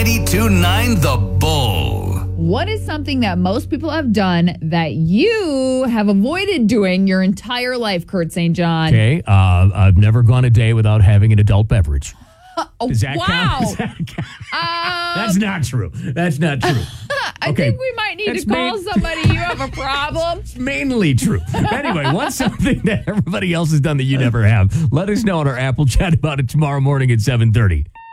92.9 The Bull. What is something that most people have done that you have avoided doing your entire life, Kurt St. John? Okay, I've never gone a day without having an adult beverage. Does that wow. count? Does that count? That's not true. That's not true. I think we might need to call somebody. You have a problem. It's mainly true. Anyway, what's something that everybody else has done that you never have? Let us know on our Apple chat about it tomorrow morning at 7:30.